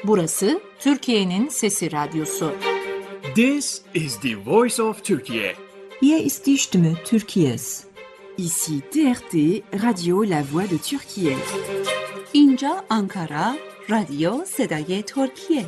Burası Türkiye'nin Sesi Radyosu. This is the voice of Turkey. Hier ist die Stimme Türkiye's. Ici TRT, Radio La Voix de Türkiye. اینجا آنکارا، رادیو صدای ترکیه.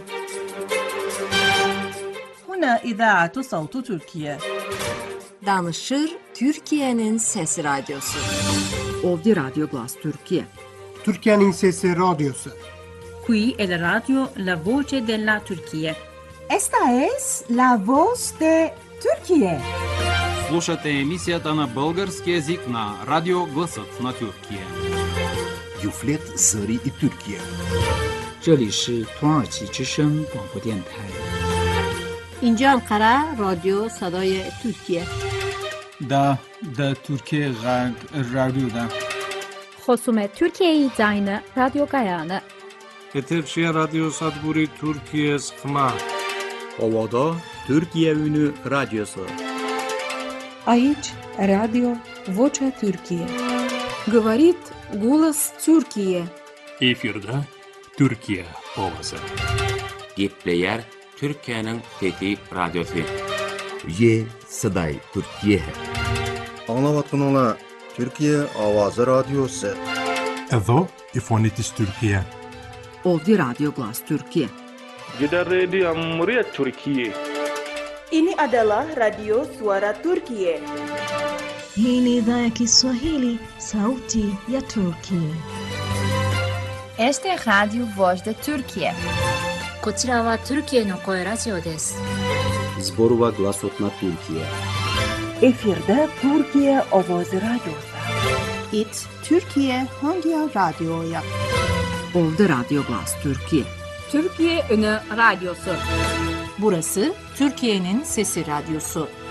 هنا إذاعة صوت تركيا. Danışır Türkiye'nin Sesi Radyosu. Ovdje Radio Glas Türkiye. Türkiye'nin Sesi Radyosu. Qui è la radio La Voce della Turchia. Esta es La Voz de Turquía. Слушате емисията на български език на Радио Гласът на Тюркия. Юфлет Зари и Türkiye. 这里是土耳其之声广播电台。 اینجا انقره رادیو صدای ترکیه. دا Türkiye Radyo'da. خصوم Türkiye'yi zayını Radyo Gayanı. Eterşehir Radyo Sadburi Türkiye Sıkma. Ovada Türkiye Ünü Radyosu. Aici Radio Vocea Türkiye. Говорит голос Türkiye. Efirde Türkiye Ovası. Gepleyer Türkiye'nin Fethi Radyosu. Ye Saday Türkiye. Anlavatınla Türkiye Avazı Radyosu. Edo İfonitis Türkiye. Ovdje Radio Glas Türkiye. Gider Radio Muryat Türkiye. Ini adalah Radio Suara Turkiye. Hii ni idhaa ya Kiswahili, Sauti ya Turkiye. Este é Radio Voz de Turkiye. こちらはトルキエの声ラジオです。 Zborova Glasotna Türkiye. Efirde Türkiye Ovozi Radyosu. It Türkiye Hangi Radyo'ya? Ovdje Radio Glas Türkiye. Türkiye Ünü Radyosu. Burası Türkiye'nin Sesi Radyosu.